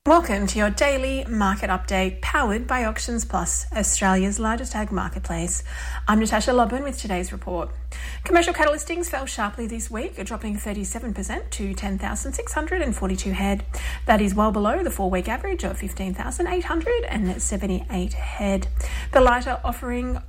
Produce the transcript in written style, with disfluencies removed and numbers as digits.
Welcome to your daily market update powered by Auctions Plus, Australia's largest ag marketplace. I'm Natasha Lobban with today's report. Commercial cattle listings fell sharply this week, dropping 37% to 10,642 head. That is well below the 4-week average of 15,878 head. The lighter offering